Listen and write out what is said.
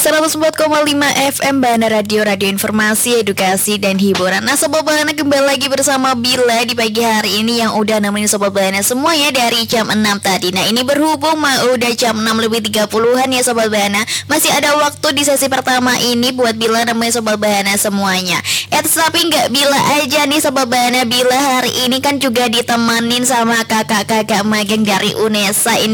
104,5 FM Bana Radio, radio informasi, edukasi, dan hiburan. Nah Sobat Bana, kembali lagi bersama Bila di pagi hari ini yang udah nemenin Sobat Bana semuanya dari jam 6 tadi. Nah ini berhubung udah jam 6 lebih 30-an ya Sobat Bana, masih ada waktu di sesi pertama ini buat Bila nemenin Sobat Bana semuanya. Tapi nggak Bila aja nih Sobat Bana, Bila hari ini kan juga ditemenin sama kakak-kakak magang dari UNESA ini